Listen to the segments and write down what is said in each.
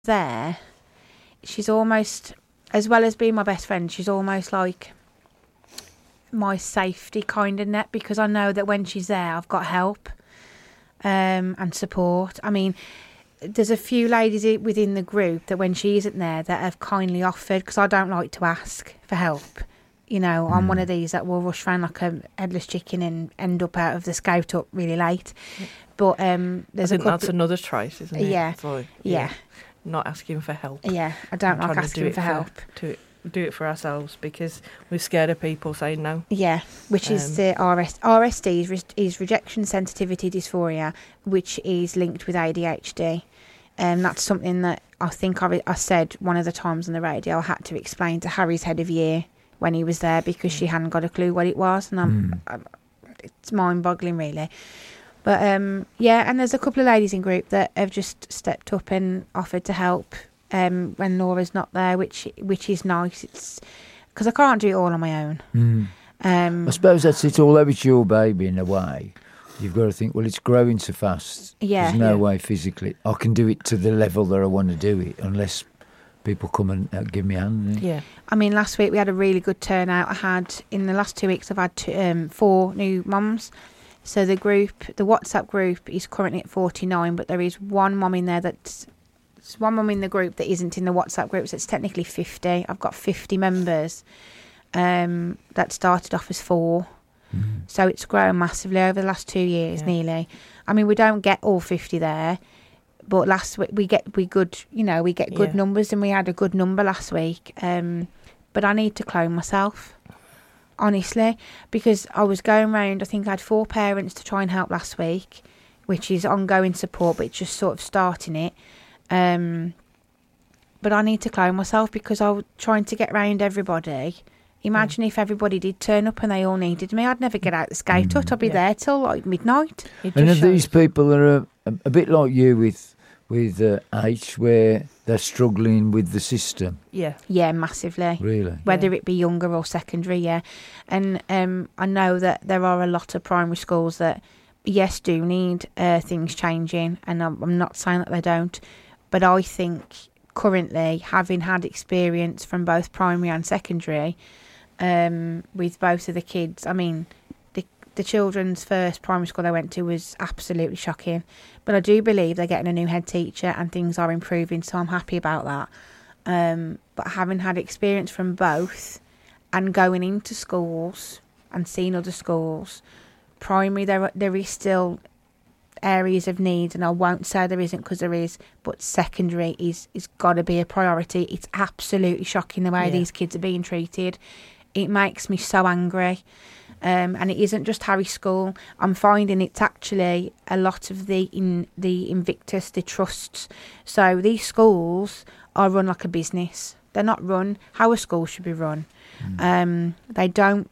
there, she's almost, as well as being my best friend, she's almost like my safety kind of net, because I know that when she's there, I've got help and support. I mean, there's a few ladies within the group that when she isn't there that have kindly offered, because I don't like to ask for help. You know, I'm one of these that will rush around like a headless chicken and end up out of the scout up really late. But there's I think that's another trait, isn't it? Yeah. Like, yeah. Not asking for help. Yeah, I don't like asking for help. To do it for ourselves because we're scared of people saying no. Yeah, which is the RSD is rejection sensitivity dysphoria, which is linked with ADHD. And that's something that I think I said one of the times on the radio I had to explain to Harry's head of year when he was there, because she hadn't got a clue what it was, and it's mind-boggling really. But yeah, and there's a couple of ladies in group that have just stepped up and offered to help when Laura's not there, which is nice. It's because I can't do it all on my own. I suppose that's it. Although it's your baby in a way, you've got to think, well, it's growing so fast. Yeah, there's no way physically I can do it to the level that I want to do it unless people come and give me a hand. Yeah. I mean, last week we had a really good turnout. In the last 2 weeks, I've had 4 new mums. So the WhatsApp group is currently at 49, but there is one mum in there there's one mum in the group that isn't in the WhatsApp group, so it's technically 50. I've got 50 members that started off as 4. So it's grown massively over the last 2 years, nearly. I mean, we don't get all 50 there, but last week we get good numbers, and we had a good number last week. But I need to clone myself, honestly, because I was going round. I think I had 4 parents to try and help last week, which is ongoing support, but it's just sort of starting it. But I need to clone myself because I was trying to get round everybody. Imagine if everybody did turn up and they all needed me. I'd never get out the skate hut. I'd be there till like midnight. And are these people that are a bit like you with H, where they're struggling with the system? Yeah, massively. Really? Whether it be younger or secondary, yeah. And I know that there are a lot of primary schools that, yes, do need things changing, and I'm not saying that they don't, but I think currently, having had experience from both primary and secondary, with both of the kids, I mean, the children's first primary school I went to was absolutely shocking, but I do believe they're getting a new head teacher and things are improving, so I'm happy about that. But having had experience from both and going into schools and seeing other schools, primary there is still areas of need, and I won't say there isn't, because there is, but secondary is got to be a priority. It's absolutely shocking the way these kids are being treated. It makes me so angry. And it isn't just Harry's school. I'm finding it's actually a lot of the Invictus, the trusts. So these schools are run like a business. They're not run how a school should be run. They don't.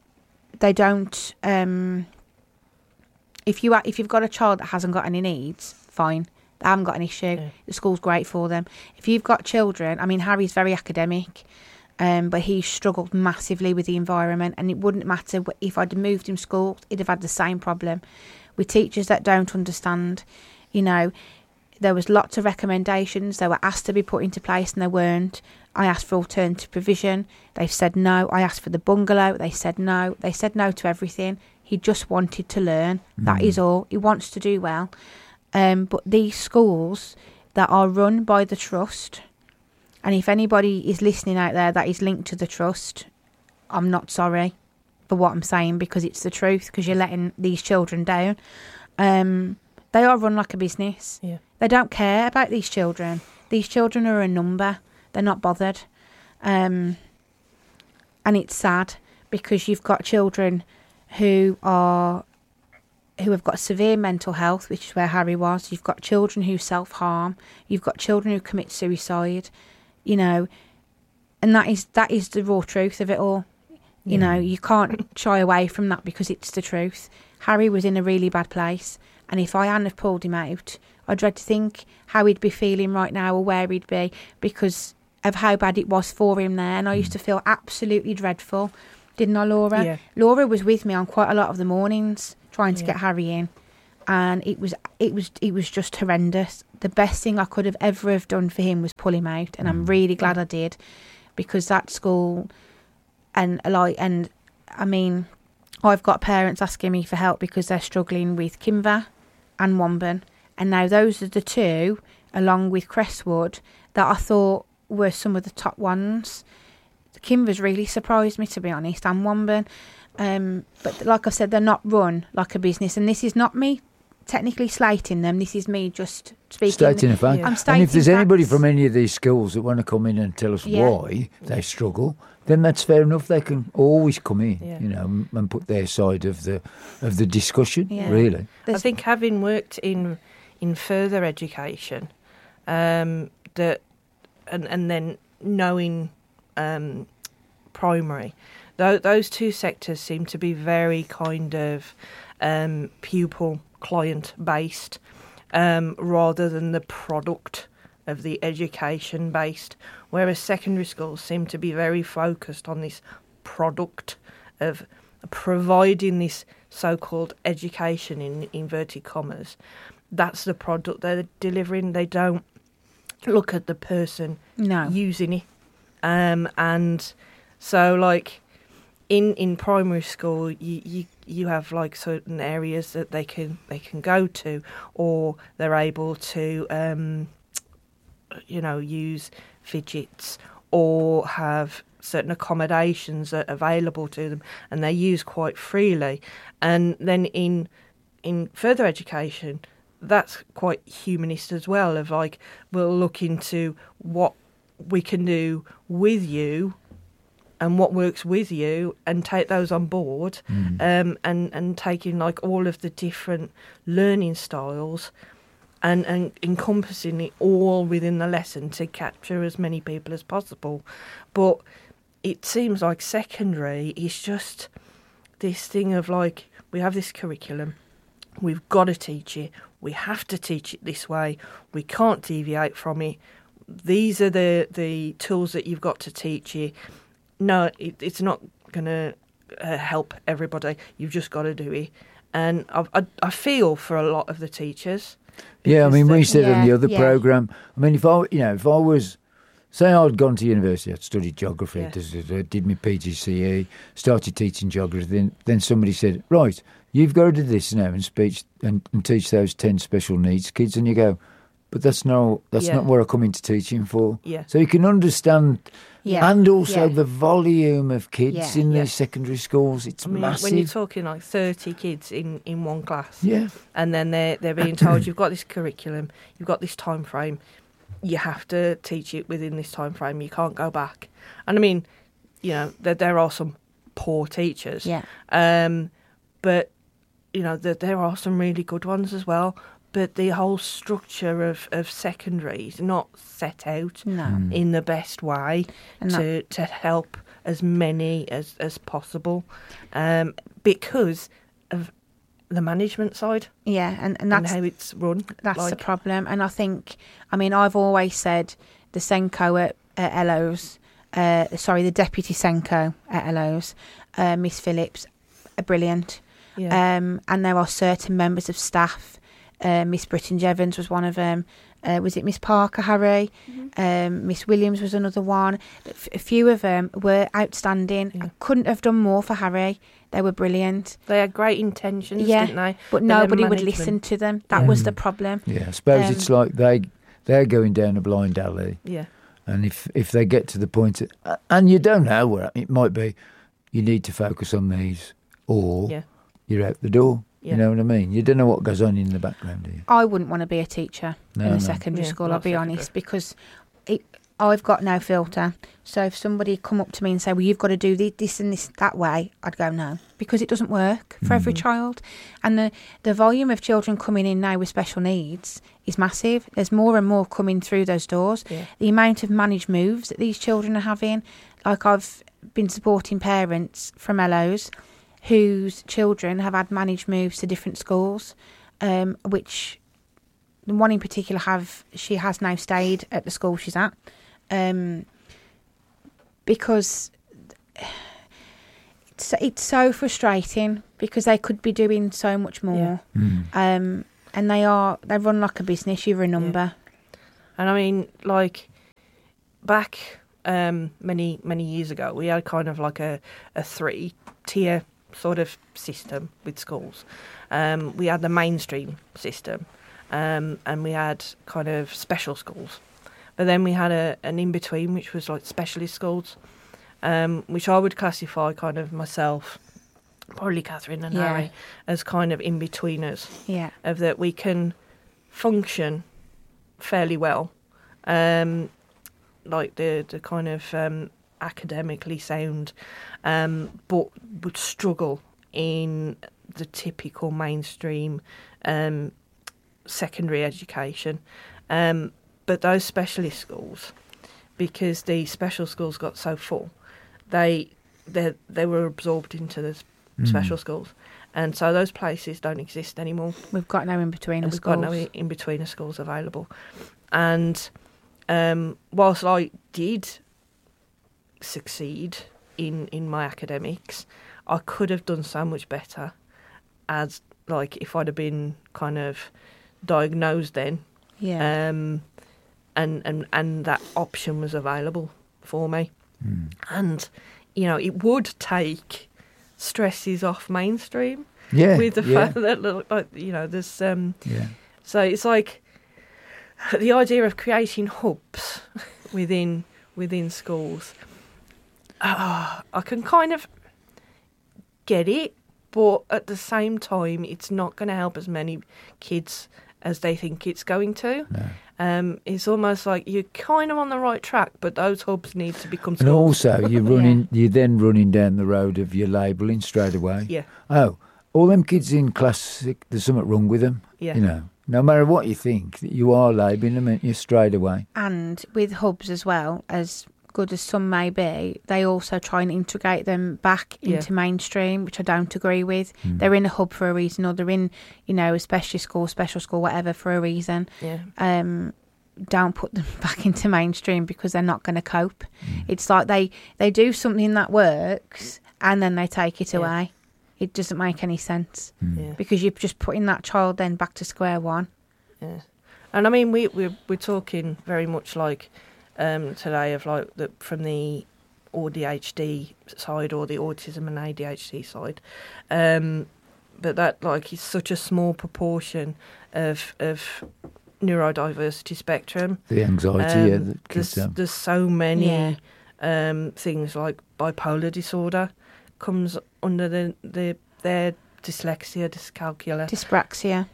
If you've got a child that hasn't got any needs, fine. They haven't got an issue. Yeah. The school's great for them. If you've got children, I mean, Harry's very academic. But he struggled massively with the environment, and it wouldn't matter if I'd moved him schools, he'd have had the same problem. With teachers that don't understand, there was lots of recommendations. They were asked to be put into place and they weren't. I asked for alternative provision. They've said no. I asked for the bungalow. They said no. They said no to everything. He just wanted to learn. That is all. He wants to do well. But these schools that are run by the trust, and if anybody is listening out there that is linked to the trust, I'm not sorry for what I'm saying, because it's the truth, because you're letting these children down. They are run like a business. Yeah. They don't care about these children. These children are a number. They're not bothered. And it's sad, because you've got children who have got severe mental health, which is where Harry was. You've got children who self-harm. You've got children who commit suicide. And that is the raw truth of it all. You can't shy away from that, because it's the truth. Harry was in a really bad place, and if I hadn't have pulled him out, I dread to think how he'd be feeling right now, or where he'd be, because of how bad it was for him there. And I used to feel absolutely dreadful, didn't I, Laura? Yeah. Laura was with me on quite a lot of the mornings trying to get Harry in. and it was just horrendous. The best thing I could have ever have done for him was pull him out, and I'm really glad I did, because that school, and I mean, I've got parents asking me for help because they're struggling with Kimber and Womben, and now those are the two, along with Crestwood, that I thought were some of the top ones. Kimber's really surprised me, to be honest, and Womben. But like I said, they're not run like a business, and this is not me technically slating them. This is me just speaking. Stating a fact. Yeah. I'm stating And if there's anybody facts. from any of these schools that want to come in and tell us why they struggle, then that's fair enough. They can always come in, and put their side of the discussion. Yeah. Really, I think having worked in further education, that and then knowing primary, those two sectors seem to be very kind of pupil client based, rather than the product of the education based, whereas secondary schools seem to be very focused on this product of providing this so-called education in inverted commas. That's the product they're delivering. They don't look at the person using it. And so, like, in primary school, you have like certain areas that they can go to, or they're able to use fidgets or have certain accommodations that are available to them, and they use quite freely. And then in further education, that's quite humanist as well, of like, we'll look into what we can do with you and what works with you, and take those on board, and taking like all of the different learning styles and encompassing it all within the lesson to capture as many people as possible. But it seems like secondary is just this thing of like, we have this curriculum, we've got to teach it, we have to teach it this way, we can't deviate from it, these are the tools that you've got to teach it. No, it's not going to help everybody. You've just got to do it. And I feel for a lot of the teachers. Yeah, I mean, we they- said on the Yeah, other yeah. programme, I mean, if I was, say I'd gone to university, I'd studied geography, Yeah. did my PGCE, started teaching geography, then somebody said, right, you've got to do this now and teach those 10 special needs kids, and you go, but that's not what I come into teaching for. Yeah. So you can understand, Yeah. and also Yeah. the volume of kids Yeah. in Yeah. these secondary schools, it's I mean, massive. when you're talking like 30 kids in one class, Yeah. and then they're being told, you've got this curriculum, you've got this time frame, you have to teach it within this time frame, you can't go back. And I mean, there are some poor teachers, Yeah. but there are some really good ones as well. But the whole structure of secondary is not set out No. in the best way And to help as many as possible, because of the management side Yeah, and and that's how it's run. that's the problem. And I think, I mean, I've always said the Senko at Ellows, the deputy Senko at Ellows, Miss Phillips, are brilliant. Yeah. And there are certain members of staff. Miss Britton Jevons was one of them. Was it Miss Parker, Harry? Miss Williams was another one. A few of them were outstanding. Yeah. I couldn't have done more for Harry. They were brilliant. They had great intentions, Yeah, didn't they? But then nobody would management- listen to them. That was the problem. Yeah, I suppose Um, it's like they're going down a blind alley. Yeah. And if they get to the point, and you don't know where it might be, you need to focus on these, or Yeah. you're out the door. Yeah. You know what I mean? You don't know what goes on in the background, do you? I wouldn't want to be a teacher in No. a secondary Yeah, school, not I'll be secondary. honest, because I've got no filter. So if somebody come up to me and say, well, you've got to do this and this that way, I'd go no, because it doesn't work for every child. And the volume of children coming in now with special needs is massive. There's more and more coming through those doors. Yeah. The amount of managed moves that these children are having, like I've been supporting parents from Ellows whose children have had managed moves to different schools, which the one in particular she has now stayed at the school she's at, because it's so frustrating because they could be doing so much more. And they run like a business. You're a number. And I mean, like back many years ago, we had kind of like a 3-tier sort of system with schools. We had the mainstream system, and we had kind of special schools. But then we had an in-between, which was like specialist schools, which I would classify kind of myself, probably Catherine and Harry, as kind of in-betweeners. Yeah. Of that we can function fairly well, like the kind of academically sound, but would struggle in the typical mainstream secondary education. But those specialist schools, because the special schools got so full, they were absorbed into the special schools, and so those places don't exist anymore. We've got no in-betweener schools. We've got no in-betweener schools available. And whilst I did succeed in my academics, I could have done so much better as, like, if I'd have been kind of diagnosed then. Yeah. And that option was available for me. And, you know, it would take stresses off mainstream. Yeah. With the fact that, like, you know, there's... So it's like the idea of creating hubs within schools. I can kind of get it, but at the same time, it's not going to help as many kids as they think it's going to. No. It's almost like you're kind of on the right track, but those hubs need to become schools. And also, you're then running down the road of your labelling straight away. Yeah. Oh, all them kids in class 6, there's something wrong with them. Yeah. You know, no matter what you think, you are labelling them, aren't you, straight away. And with hubs as well, as good as some may be, they also try and integrate them back into mainstream, which I don't agree with. They're in a hub for a reason, or they're in, you know, a special school, whatever, for a reason. Yeah. Don't put them back into mainstream because they're not going to cope. It's like they do something that works and then they take it away. It doesn't make any sense because you're just putting that child then back to square one. Yeah. And I mean, we're talking very much like today of like from the ADHD side or the autism and ADHD side, but that like is such a small proportion of neurodiversity spectrum. The anxiety, that kids have. There's so many things like bipolar disorder comes under their dyslexia, dyscalculia, Dyspraxia,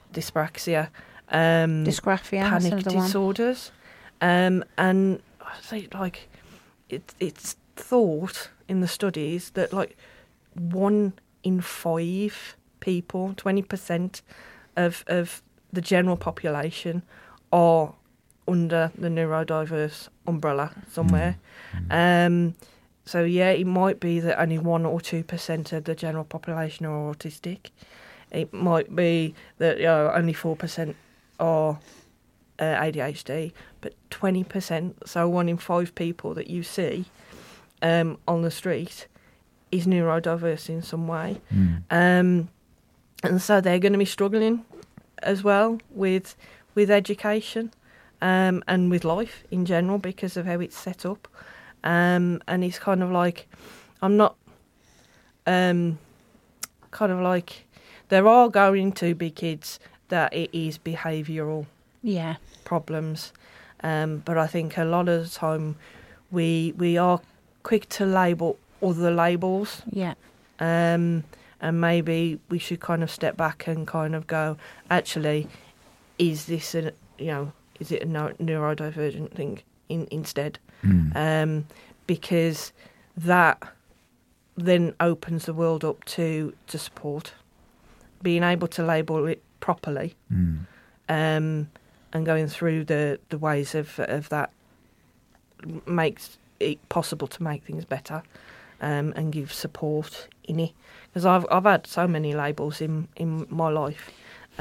dysgraphia, panic disorders, and I think like it's thought in the studies that like 1 in 5 people, 20% of the general population are under the neurodiverse umbrella somewhere. So yeah, it might be that only 1 or 2% of the general population are autistic. It might be that only 4% are ADHD, but 20%, so 1 in 5 people that you see on the street is neurodiverse in some way. And so they're going to be struggling as well with education and with life in general because of how it's set up. And it's kind of like, I'm not, kind of like, there are going to be kids that it is behavioural problems. But I think a lot of the time we are quick to label other labels. Yeah. And maybe we should kind of step back and kind of go, actually, is this is it a neurodivergent thing instead? Because that then opens the world up to support, being able to label it properly, and going through the ways of that makes it possible to make things better, and give support in it. Because I've had so many labels in my life.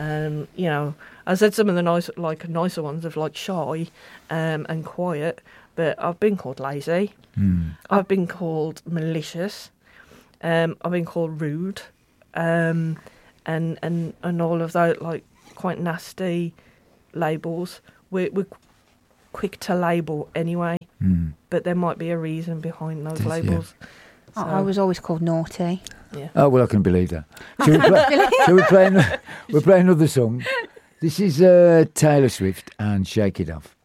I said some of the nicer ones of like shy and quiet, but I've been called lazy. I've been called malicious. I've been called rude, and all of those like quite nasty labels. We're quick to label anyway, but there might be a reason behind those labels. Yeah. So. I was always called naughty. Yeah. Oh well, I can believe that. Shall we play another song? This is Taylor Swift and Shake It Off.